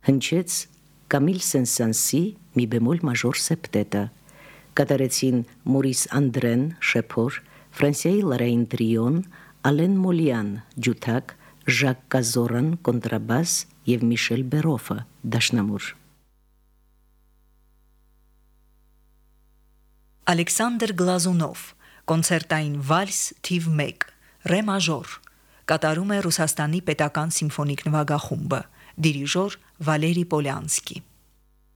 Հնչեց Կամիլ Սեն-Սանսի մի բեմոլ մաժոր սեպտետը, կատարեցին Մորիս Անդրեն շեփոր, Ֆրանսիայի Լարային տրիոն, Ալեն Մոլյան ջութակ, Ժակ Կազորան կոնտրաբաս եւ Միշել Բերոֆը դաշնամուր։ Ալեքսանդր Գլազունով, կոնցերտային վալս թիվ 1, ռե մաժոր, կատարում է Ռուսաստանի պետական սիմֆոնիկ նվագախումբը, դիրիժոր Վալերի Պոլյանսկի։